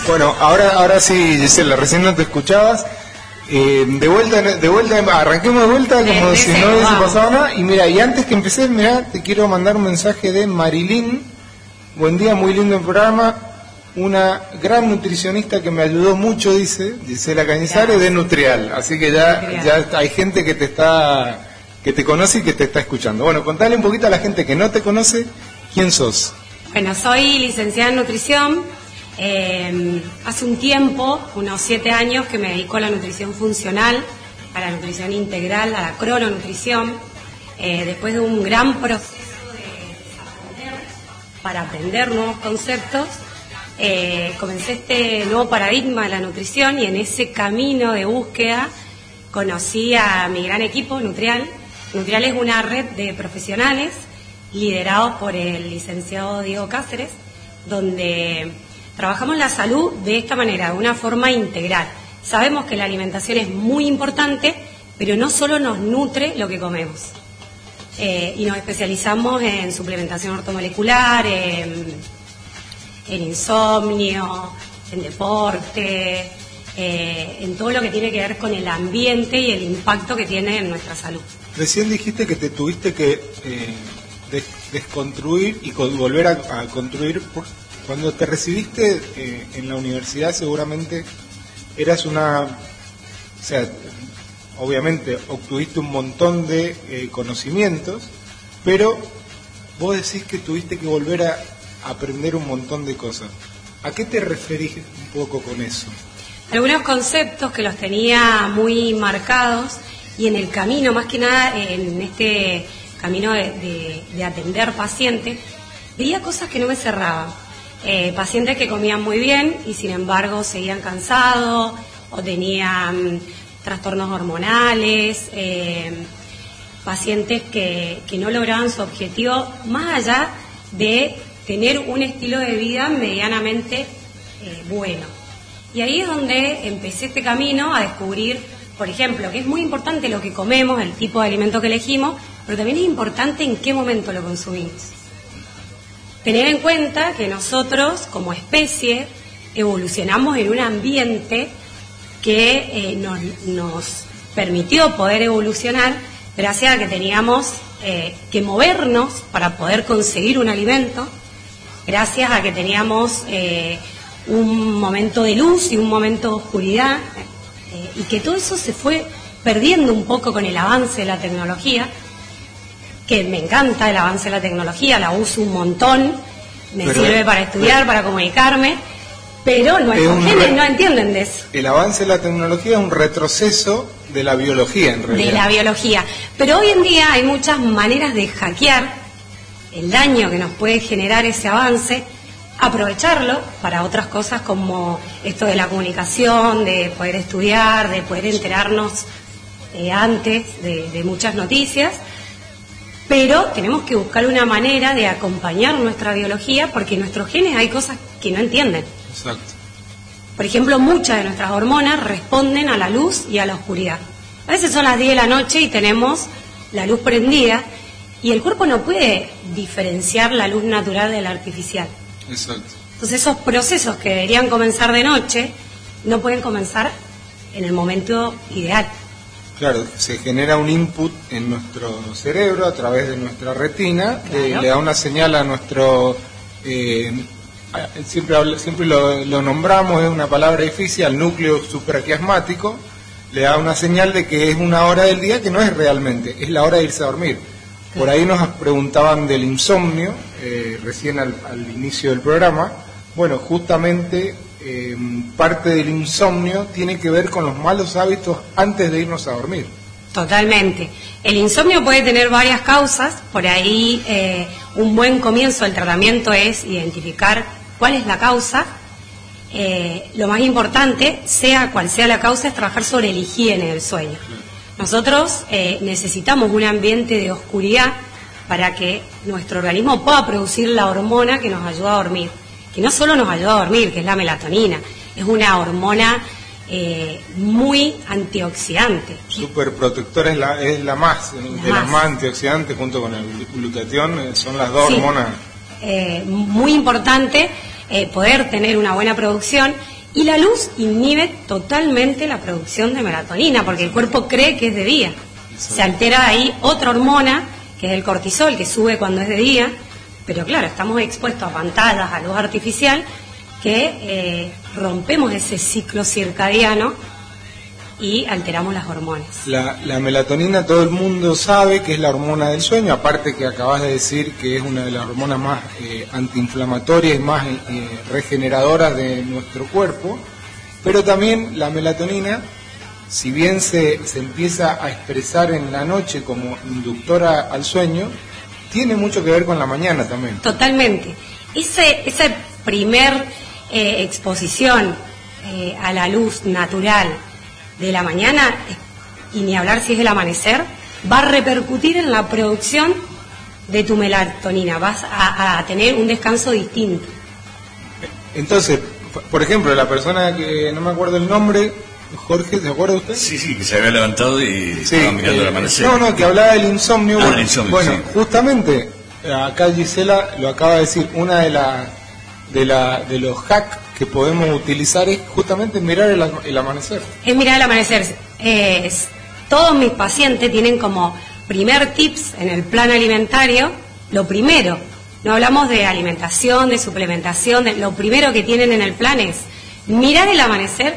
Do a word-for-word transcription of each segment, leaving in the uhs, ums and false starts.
Bueno, ahora ahora sí, Gisela, recién no te escuchabas. Eh, de vuelta, de vuelta, arranquemos de vuelta como de, si no hubiese pasado nada. Y mira, y antes que empecé, mira, te quiero mandar un mensaje de Marilyn. Buen día, muy lindo el programa. Una gran nutricionista que me ayudó mucho, dice Gisela Cañizares, de Nutrial. Así que ya, ya hay gente que te está, que te conoce y que te está escuchando. Bueno, contale un poquito a la gente que no te conoce, ¿quién sos? Bueno, soy licenciada en nutrición. Eh, hace un tiempo, unos siete años, que me dedico a la nutrición funcional, a la nutrición integral, a la crononutrición. Eh, después de un gran proceso de aprender, para aprender nuevos conceptos, eh, comencé este nuevo paradigma de la nutrición, y en ese camino de búsqueda conocí a mi gran equipo, Nutrial. Nutrial es una red de profesionales liderados por el licenciado Diego Cáceres, donde trabajamos la salud de esta manera, de una forma integral. Sabemos que la alimentación es muy importante, pero no solo nos nutre lo que comemos. Eh, y nos especializamos en suplementación ortomolecular, en, en insomnio, en deporte, eh, en todo lo que tiene que ver con el ambiente y el impacto que tiene en nuestra salud. Recién dijiste que te tuviste que eh, des desconstruir y volver a, a construir. Por... Cuando te recibiste eh, en la universidad, seguramente eras una, o sea, obviamente obtuviste un montón de eh, conocimientos, pero vos decís que tuviste que volver a aprender un montón de cosas. ¿A qué te referís un poco con eso? Algunos conceptos que los tenía muy marcados, y en el camino, más que nada en este camino de, de, de atender pacientes, veía cosas que no me cerraban. Eh, pacientes que comían muy bien y sin embargo seguían cansados o tenían trastornos hormonales, eh, pacientes que, que no lograban su objetivo, más allá de tener un estilo de vida medianamente eh, bueno. Y ahí es donde empecé este camino a descubrir, por ejemplo, que es muy importante lo que comemos, el tipo de alimento que elegimos, pero también es importante en qué momento lo consumimos. Tener en cuenta que nosotros, como especie, evolucionamos en un ambiente que eh, nos, nos permitió poder evolucionar gracias a que teníamos eh, que movernos para poder conseguir un alimento, gracias a que teníamos eh, un momento de luz y un momento de oscuridad, eh, y que todo eso se fue perdiendo un poco con el avance de la tecnología, que me encanta el avance de la tecnología, la uso un montón, me pero, sirve para estudiar, pero, para comunicarme, pero nuestros genes no entienden de eso. El avance de la tecnología es un retroceso de la biología, en realidad. De la biología. Pero hoy en día hay muchas maneras de hackear el daño que nos puede generar ese avance, aprovecharlo para otras cosas como esto de la comunicación, de poder estudiar, de poder enterarnos eh, antes de, de muchas noticias. Pero tenemos que buscar una manera de acompañar nuestra biología, porque en nuestros genes hay cosas que no entienden. Exacto. Por ejemplo, muchas de nuestras hormonas responden a la luz y a la oscuridad. A veces son las diez de la noche y tenemos la luz prendida, y el cuerpo no puede diferenciar la luz natural de la artificial. Exacto. Entonces esos procesos que deberían comenzar de noche no pueden comenzar en el momento ideal. Claro, se genera un input en nuestro cerebro a través de nuestra retina, claro, que le da una señal a nuestro... Eh, siempre habla, siempre lo, lo nombramos, es una palabra difícil, al núcleo supraquiasmático, le da una señal de que es una hora del día que no es realmente, es la hora de irse a dormir. Por ahí nos preguntaban del insomnio, eh, recién al, al inicio del programa. Bueno, justamente... Eh, parte del insomnio tiene que ver con los malos hábitos antes de irnos a dormir. Totalmente. El insomnio puede tener varias causas. Por ahí eh, un buen comienzo del tratamiento es identificar cuál es la causa. Eh, lo más importante, sea cual sea la causa, es trabajar sobre la higiene del sueño. Nosotros eh, necesitamos un ambiente de oscuridad para que nuestro organismo pueda producir la hormona que nos ayuda a dormir, que no solo nos ayuda a dormir, que es la melatonina, es una hormona eh, muy antioxidante. Súper protectora, es la, es la más, la de más. las más antioxidantes, junto con el glutatión, son las dos sí. hormonas. Eh, muy importante eh, poder tener una buena producción, Y la luz inhibe totalmente la producción de melatonina, porque el cuerpo cree que es de día. Se altera ahí otra hormona, que es el cortisol, que sube cuando es de día, pero claro, estamos expuestos a pantallas, a luz artificial, que eh, rompemos ese ciclo circadiano y alteramos las hormonas. La, la melatonina todo el mundo sabe que es la hormona del sueño, aparte que acabas de decir que es una de las hormonas más eh, antiinflamatorias y más eh, regeneradoras de nuestro cuerpo, pero también la melatonina, si bien se, se empieza a expresar en la noche como inductora al sueño, tiene mucho que ver con la mañana también. Totalmente. Ese, esa primer eh, exposición eh, a la luz natural de la mañana, y ni hablar si es el amanecer, va a repercutir en la producción de tu melatonina. Vas a, a tener un descanso distinto. Entonces, por ejemplo, la persona que no me acuerdo el nombre, Jorge, ¿se acuerda usted? Sí, sí, que se había levantado y sí, estaba mirando eh, el amanecer. No, no, que hablaba del insomnio. Ah, bueno, del insomnio, bueno sí. Justamente, acá Gisela lo acaba de decir, una de las de, la, de los hacks que podemos utilizar es justamente mirar el, el amanecer. Es mirar el amanecer. Eh, es, todos mis pacientes tienen como primer tips en el plan alimentario, lo primero, no hablamos de alimentación, de suplementación, de, lo primero que tienen en el plan es mirar el amanecer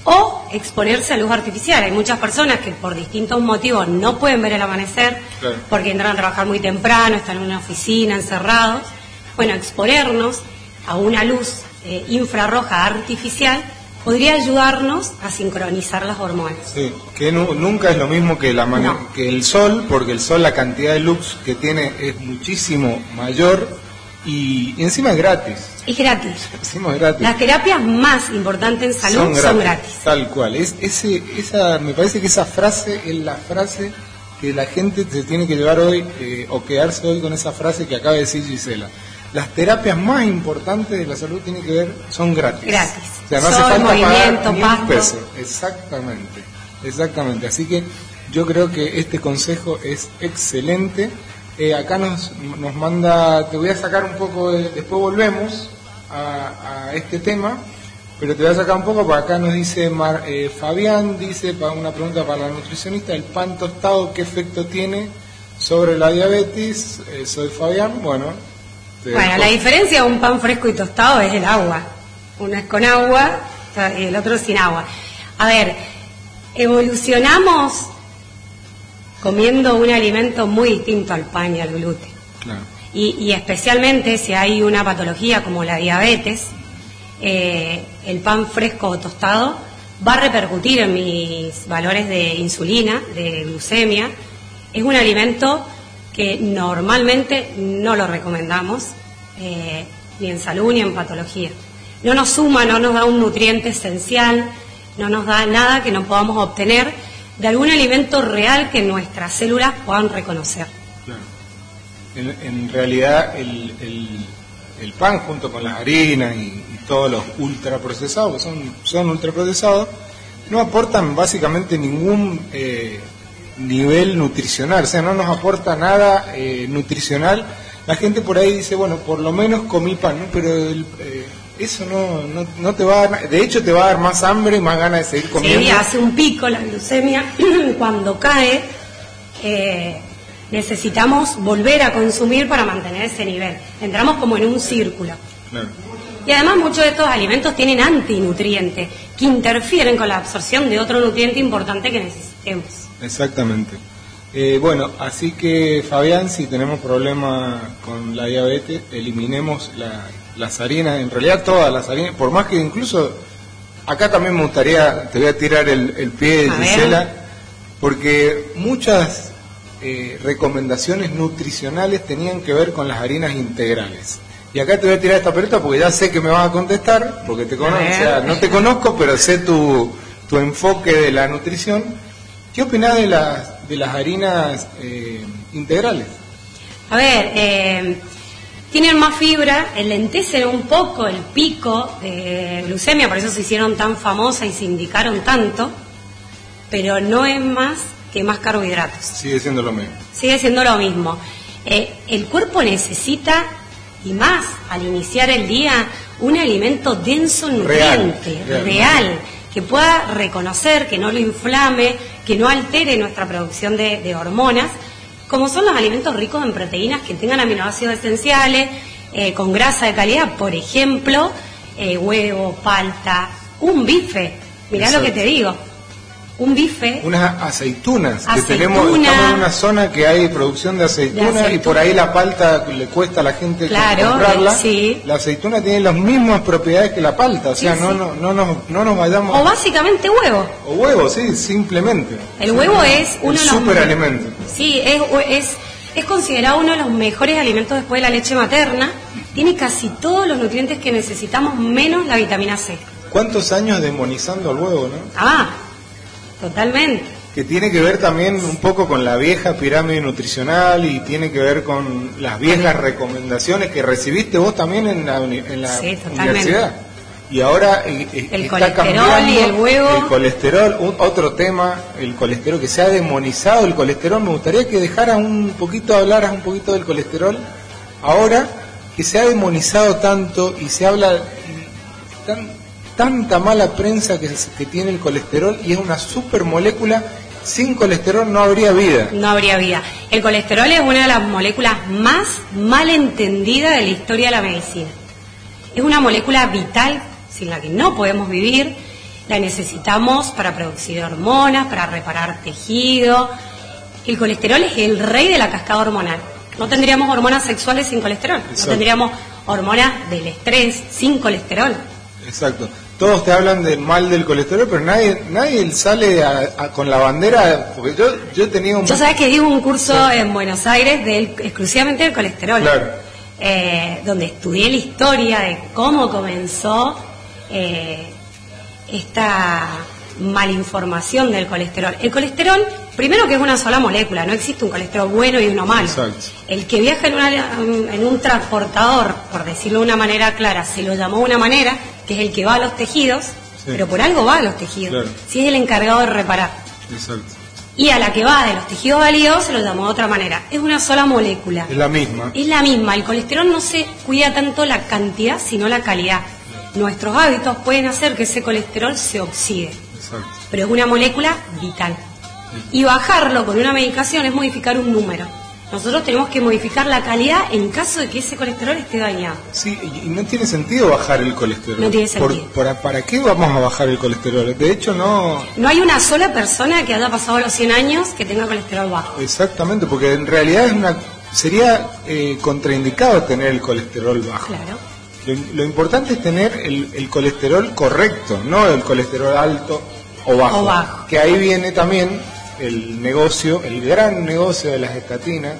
o exponerse a luz artificial. Hay muchas personas que por distintos motivos no pueden ver el amanecer, claro, porque entran a trabajar muy temprano, están en una oficina, encerrados. Bueno, exponernos a una luz eh, infrarroja artificial podría ayudarnos a sincronizar las hormonas. Sí, que nu nunca es lo mismo que, la no. que el sol, porque el sol, la cantidad de luz que tiene es muchísimo mayor y, y encima es gratis. Es gratis. Encima es gratis. Las terapias más importantes en salud son gratis. Son gratis. Tal cual. Es, ese, esa, me parece que esa frase es la frase que la gente se tiene que llevar hoy, eh, o quedarse hoy con esa frase que acaba de decir Gisela. Las terapias más importantes de la salud tienen que ver, son gratis. Gratis. O sea, no Sol, hace falta movimiento, pagar ni pasto. un peso. Exactamente, exactamente. Así que yo creo que este consejo es excelente. Eh, acá nos, nos manda, te voy a sacar un poco, de, después volvemos a, a este tema, pero te voy a sacar un poco, porque acá nos dice Mar, eh, Fabián, dice, para una pregunta para la nutricionista, ¿el pan tostado qué efecto tiene sobre la diabetes? Eh, soy Fabián, bueno. Bueno, la diferencia de un pan fresco y tostado es el agua. Uno es con agua y el otro sin agua. A ver, evolucionamos comiendo un alimento muy distinto al pan y al gluten. Claro. Y, y especialmente si hay una patología como la diabetes, eh, el pan fresco o tostado va a repercutir en mis valores de insulina, de glucemia. Es un alimento que normalmente no lo recomendamos, eh, ni en salud ni en patología. No nos suma, no nos da un nutriente esencial, no nos da nada que no podamos obtener de algún alimento real que nuestras células puedan reconocer. Claro. En, en realidad el, el, el pan junto con las harinas y, y todos los ultraprocesados, que son, son ultraprocesados, no aportan básicamente ningún eh, nivel nutricional, o sea, no nos aporta nada eh, nutricional. La gente por ahí dice, bueno, por lo menos comí pan, ¿no? Pero el, eh, eso no, no, no te va a dar, de hecho te va a dar más hambre y más ganas de seguir comiendo. Sí, hace un pico la glucemia, cuando cae, eh, necesitamos volver a consumir para mantener ese nivel. Entramos como en un círculo. Claro. Y además muchos de estos alimentos tienen antinutrientes que interfieren con la absorción de otro nutriente importante que necesitemos. Exactamente. Eh, bueno, así que Fabián, si tenemos problemas con la diabetes, eliminemos la, las harinas, en realidad todas las harinas, por más que incluso, acá también me gustaría, te voy a tirar el, el pie de A Gisela, ver. porque muchas eh, recomendaciones nutricionales tenían que ver con las harinas integrales. Y acá te voy a tirar esta pelota porque ya sé que me vas a contestar, porque te conozco, o sea, no te conozco, pero sé tu, tu enfoque de la nutrición. ¿Qué opinás de las, de las harinas eh, integrales? A ver, eh, tienen más fibra, enlentecen un poco el pico de glucemia, por eso se hicieron tan famosas y se indicaron tanto, pero no es más que más carbohidratos. Sigue siendo lo mismo. Sigue siendo lo mismo. Eh, el cuerpo necesita, y más al iniciar el día, un alimento denso en nutriente, real, real, que pueda reconocer, que no lo inflame, que no altere nuestra producción de, de hormonas, como son los alimentos ricos en proteínas que tengan aminoácidos esenciales, eh, con grasa de calidad, por ejemplo, eh, huevo, palta, un bife, mirá Exacto. lo que te digo. Un bife. Unas aceitunas, aceituna, que tenemos, estamos en una zona que hay producción de aceitunas, de aceituna. Y por ahí la palta le cuesta a la gente claro, comprarla. Sí. La aceituna tiene las mismas propiedades que la palta, o sea, sí, no, sí. No, no, nos, no nos vayamos... O básicamente huevo. O huevo, sí, simplemente. El sí, huevo es uno de los... superalimento. Sí, es, es, es considerado uno de los mejores alimentos después de la leche materna. Tiene casi todos los nutrientes que necesitamos, menos la vitamina C. ¿Cuántos años demonizando al huevo, no? Ah, totalmente. Que tiene que ver también un poco con la vieja pirámide nutricional y tiene que ver con las viejas recomendaciones que recibiste vos también en la, en la sí, universidad. Y ahora eh, el está colesterol cambiando y el huevo. El colesterol, un, otro tema, el colesterol, que se ha demonizado el colesterol. Me gustaría que dejaras un poquito, hablaras un poquito del colesterol. Ahora que se ha demonizado tanto y se habla tan... tanta mala prensa que, que tiene el colesterol, y es una supermolécula. Sin colesterol no habría vida. No habría vida. El colesterol es una de las moléculas más mal entendidas de la historia de la medicina. Es una molécula vital sin la que no podemos vivir. La necesitamos para producir hormonas, para reparar tejido. El colesterol es el rey de la cascada hormonal. No tendríamos hormonas sexuales sin colesterol. Exacto. No tendríamos hormonas del estrés sin colesterol. Exacto. Todos te hablan del mal del colesterol, pero nadie nadie sale a, a, con la bandera, porque yo yo tenía un... Yo sabes que di un curso sí. en Buenos Aires del, exclusivamente del colesterol, claro. eh, donde estudié la historia de cómo comenzó eh, esta malinformación del colesterol. El colesterol, primero que es una sola molécula, no existe un colesterol bueno y uno malo. Exacto. El que viaja en, una, en un transportador, por decirlo de una manera clara, se lo llamó de una manera, que es el que va a los tejidos, sí. pero por algo va a los tejidos, claro. si es el encargado de reparar. Exacto. Y a la que va de los tejidos válidos se lo llamó de otra manera. Es una sola molécula. Es la misma. Es la misma. El colesterol no se cuida tanto la cantidad, sino la calidad. Nuestros hábitos pueden hacer que ese colesterol se oxide. Exacto. Pero es una molécula vital. Y bajarlo con una medicación es modificar un número. Nosotros tenemos que modificar la calidad en caso de que ese colesterol esté dañado. Sí, y no tiene sentido bajar el colesterol. No tiene sentido. Por, por, ¿Para qué vamos a bajar el colesterol? De hecho, no... No hay una sola persona que haya pasado los cien años que tenga colesterol bajo. Exactamente, porque en realidad es una sería eh, contraindicado tener el colesterol bajo. Claro. Lo, lo importante es tener el, el colesterol correcto, no el colesterol alto o bajo. O bajo. Que ahí viene también el negocio, el gran negocio de las estatinas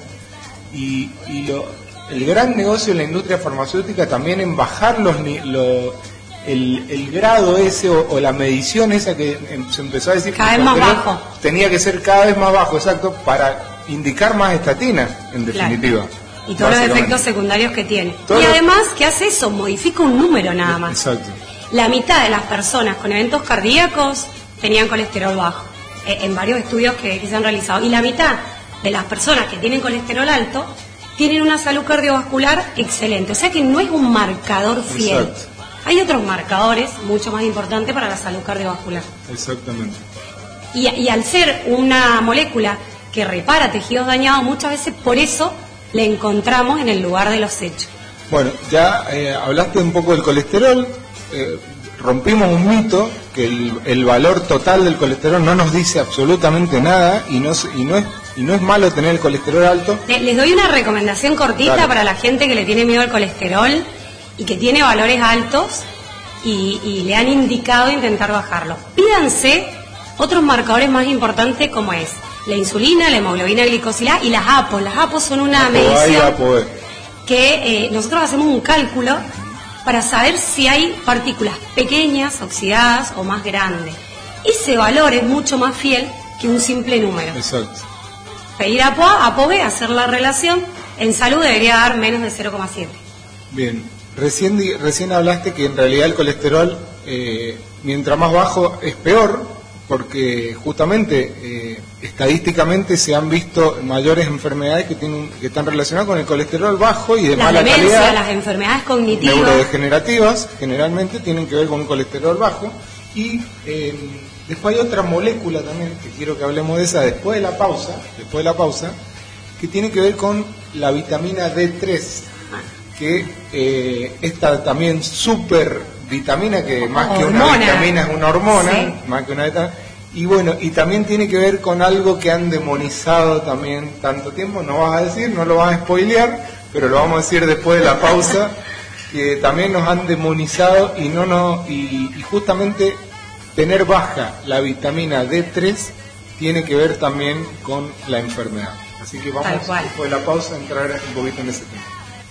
y, y lo, el gran negocio de la industria farmacéutica también en bajar los, lo, el, el grado ese o, o la medición esa que se empezó a decir cada vez más bajo. Tenía que ser cada vez más bajo, exacto, para indicar más estatinas, en definitiva. Claro. Y todos los efectos secundarios que tiene. Todo y además, ¿qué hace eso? Modifica un número nada más. Exacto. La mitad de las personas con eventos cardíacos tenían colesterol bajo, eh, en varios estudios que, que se han realizado. Y la mitad de las personas que tienen colesterol alto tienen una salud cardiovascular excelente. O sea que no es un marcador fiel. Exacto. Hay otros marcadores mucho más importantes para la salud cardiovascular. Exactamente. Y, y al ser una molécula que repara tejidos dañados, muchas veces por eso le encontramos en el lugar de los hechos. Bueno, ya eh, hablaste un poco del colesterol, eh, rompimos un mito, que el, el valor total del colesterol no nos dice absolutamente nada y no, y no, es, y no es malo tener el colesterol alto. Les doy una recomendación cortita Dale. Para la gente que le tiene miedo al colesterol y que tiene valores altos y, y le han indicado intentar bajarlo. Pídanse otros marcadores más importantes como es la insulina, la hemoglobina glicosilada y las A P O. Las A P O son una Apo, medición Apo, eh. que eh, nosotros hacemos un cálculo para saber si hay partículas pequeñas, oxidadas o más grandes. Ese valor es mucho más fiel que un simple número. Exacto. Pedir A P O A, A P O B, hacer la relación, en salud debería dar menos de cero coma siete. Bien, recién, recién hablaste que en realidad el colesterol, eh, mientras más bajo, es peor, porque justamente eh, estadísticamente se han visto mayores enfermedades que tienen que están relacionadas con el colesterol bajo y de la mala demencia, calidad. Las enfermedades cognitivas. Neurodegenerativas generalmente tienen que ver con un colesterol bajo. Y eh, después hay otra molécula también, que quiero que hablemos de esa después de la pausa, después de la pausa, que tiene que ver con la vitamina D tres, que eh, esta también super vitamina, que más que una hormona. vitamina es una hormona, Sí. más que una vitamina. Y bueno, y también tiene que ver con algo que han demonizado también tanto tiempo, no vas a decir, no lo vas a spoilear, pero lo vamos a decir después de la pausa, que también nos han demonizado y no no y, y justamente tener baja la vitamina D tres tiene que ver también con la enfermedad. Así que vamos después de la pausa a entrar un poquito en ese tema.